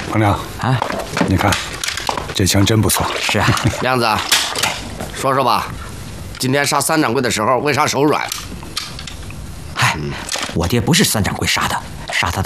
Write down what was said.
彭亮啊， 你看，这枪真不错。 是啊， 亮子，说说吧，今天杀三掌柜的时候为啥手软？ 嗨，我爹不是三掌柜杀的，杀他的